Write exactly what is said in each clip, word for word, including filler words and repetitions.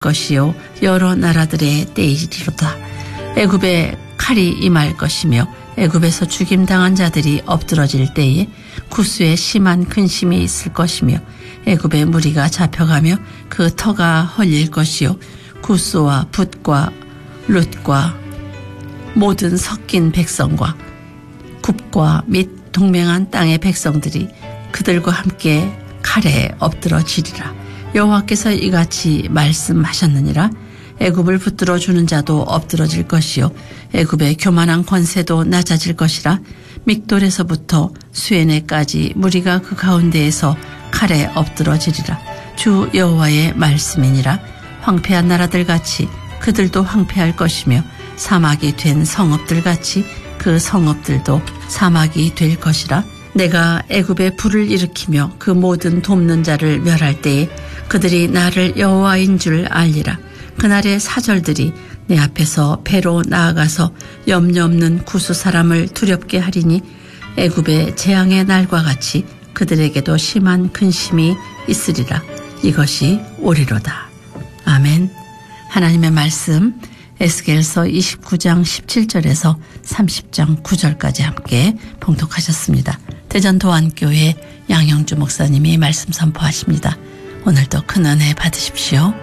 것이요 여러 나라들의 때이리로다. 애굽에 칼이 임할 것이며 애굽에서 죽임당한 자들이 엎드러질 때에 구스에 심한 근심이 있을 것이며 애굽의 무리가 잡혀가며 그 터가 헐릴 것이요 구스와 붓과 룻과 모든 섞인 백성과 굽과 및 동맹한 땅의 백성들이 그들과 함께 칼에 엎드러지리라. 여호와께서 이같이 말씀하셨느니라. 애굽을 붙들어 주는 자도 엎드러질 것이요 애굽의 교만한 권세도 낮아질 것이라. 믹돌에서부터 수에네까지 무리가 그 가운데에서 칼에 엎드러지리라. 주 여호와의 말씀이니라. 황폐한 나라들같이 그들도 황폐할 것이며 사막이 된 성읍들같이 그 성읍들도 사막이 될 것이라. 내가 애굽에 불을 일으키며 그 모든 돕는 자를 멸할 때에 그들이 나를 여호와인 줄 알리라. 그날의 사절들이 내 앞에서 배로 나아가서 염려 없는 구스 사람을 두렵게 하리니 애굽의 재앙의 날과 같이 그들에게도 심한 근심이 있으리라. 이것이 오리로다. 아멘. 하나님의 말씀 에스겔서 이십구 장 십칠 절에서 삼십 장 구 절까지 함께 봉독하셨습니다. 대전도안교회 양영주 목사님이 말씀 선포하십니다. 오늘도 큰 은혜 받으십시오.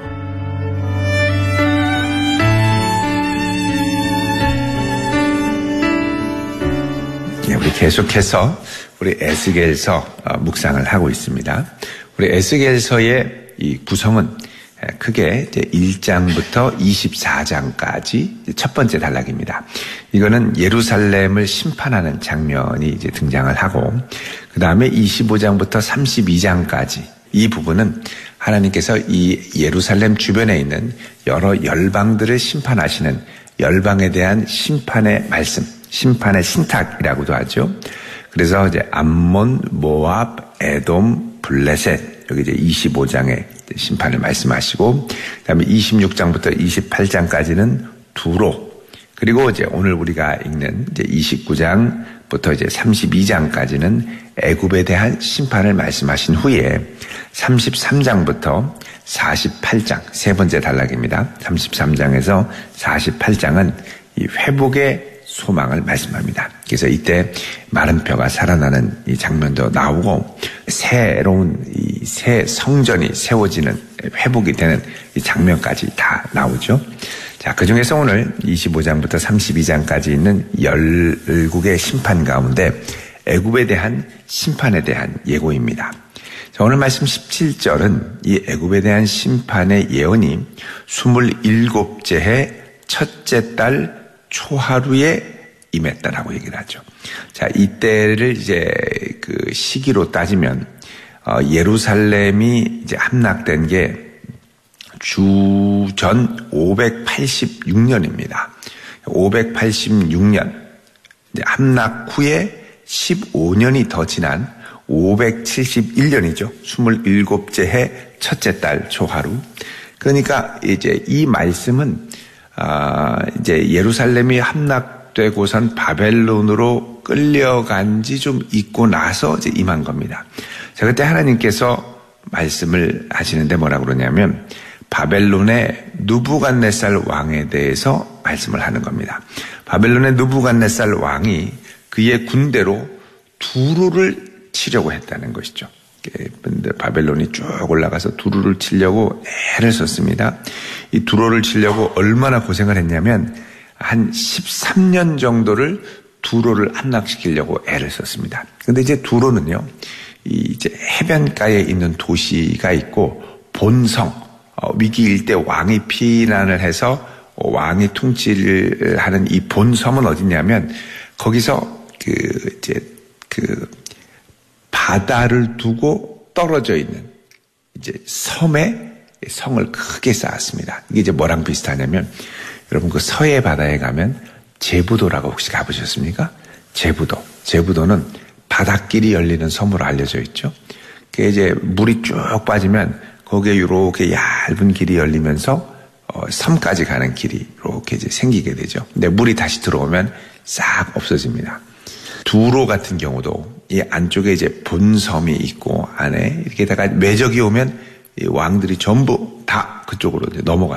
네, 우리 계속해서 우리 에스겔서 묵상을 하고 있습니다. 우리 에스겔서의 이 구성은 크게 이제 일 장부터 이십사 장까지 첫 번째 단락입니다. 이거는 예루살렘을 심판하는 장면이 이제 등장을 하고, 그 다음에 이십오 장부터 삼십이 장까지 이 부분은 하나님께서 이 예루살렘 주변에 있는 여러 열방들을 심판하시는 열방에 대한 심판의 말씀, 심판의 신탁이라고도 하죠. 그래서 이제 암몬, 모압, 에돔, 블레셋, 여기 이제 이십오 장에 심판을 말씀하시고, 그다음에 이십육 장부터 이십팔 장까지는 두로, 그리고 이제 오늘 우리가 읽는 이제 이십구 장부터 이제 삼십이 장까지는 애굽에 대한 심판을 말씀하신 후에 삼십삼 장부터 사십팔 장 세 번째 단락입니다. 삼십삼 장에서 사십팔 장은 이 회복의 소망을 말씀합니다. 그래서 이때 마른 뼈가 살아나는 이 장면도 나오고, 새로운 이 새 성전이 세워지는, 회복이 되는 이 장면까지 다 나오죠. 자, 그 중에서 오늘 이십오 장부터 삼십이 장까지 있는 열국의 심판 가운데 애굽에 대한 심판에 대한 예고입니다. 자, 오늘 말씀 십칠 절은 이 애굽에 대한 심판의 예언이 스물일곱째 해 첫째 달 초하루에 임했다라고 얘기를 하죠. 자, 이때를 이제 그 시기로 따지면 어, 예루살렘이 이제 함락된 게 주전 오백팔십육 년입니다. 오백팔십육 년 이제 함락 후에 십오 년이 더 지난 오백칠십일 년이죠. 스물일곱째 해 첫째 달 초하루. 그러니까 이제 이 말씀은 아, 이제 예루살렘이 함락되고선 바벨론으로 끌려간 지 좀 있고 나서 이제 임한 겁니다. 자, 그때 하나님께서 말씀을 하시는데 뭐라고 그러냐면 바벨론의 느부갓네살 왕에 대해서 말씀을 하는 겁니다. 바벨론의 느부갓네살 왕이 그의 군대로 두루를 치려고 했다는 것이죠. 바벨론이 쭉 올라가서 두루를 치려고 애를 썼습니다. 이 두루를 치려고 얼마나 고생을 했냐면 한 십삼 년 정도를 두루를 함락시키려고 애를 썼습니다. 근데 이제 두루는요, 이제 해변가에 있는 도시가 있고 본성, 어, 위기 일대 왕이 피난을 해서 왕이 통치를 하는 이 본섬은 어디냐면 거기서 그 이제 그 바다를 두고 떨어져 있는 이제 섬에 성을 크게 쌓았습니다. 이게 이제 뭐랑 비슷하냐면 여러분 그 서해 바다에 가면 제부도라고 혹시 가보셨습니까? 제부도. 제부도는 바닷길이 열리는 섬으로 알려져 있죠. 그게 이제 물이 쭉 빠지면 거기에 이렇게 얇은 길이 열리면서 어, 섬까지 가는 길이 이렇게 이제 생기게 되죠. 근데 물이 다시 들어오면 싹 없어집니다. 두로 같은 경우도 이 안쪽에 이제 본섬이 있고 안에 이렇게다가 매적이 오면 이 왕들이 전부 다 그쪽으로 이제 넘어갔습니다.